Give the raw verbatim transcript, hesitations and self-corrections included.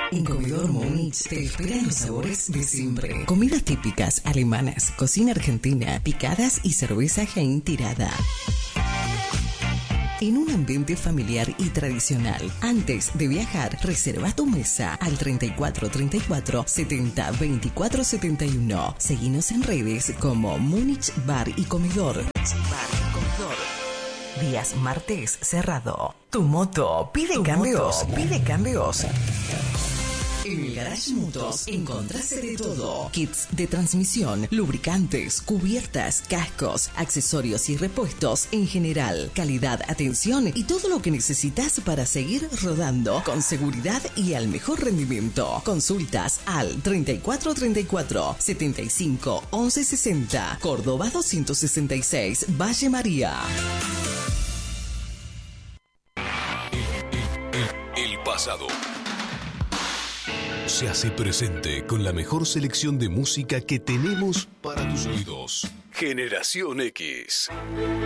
En Comedor Múnich te esperan los sabores de siempre. Comidas típicas alemanas, cocina argentina, picadas y cerveza Hein tirada. En un ambiente familiar y tradicional. Antes de viajar, reserva tu mesa al treinta y cuatro treinta y cuatro setenta veinticuatro setenta y uno. Seguinos en redes como Múnich Bar y Comedor. Bar y Comedor. Días martes cerrado. Tu moto pide tu cambios. Moto. Pide cambios. En el Garage Motos encontrás de todo. Kits de transmisión, lubricantes, cubiertas, cascos, accesorios y repuestos en general. Calidad, atención y todo lo que necesitas para seguir rodando con seguridad y al mejor rendimiento. Consultas al treinta y cuatro treinta y cuatro setenta y cinco once sesenta. Córdoba doscientos sesenta y seis, Valle María. El, el pasado se hace presente con la mejor selección de música que tenemos para tus oídos. Generación X.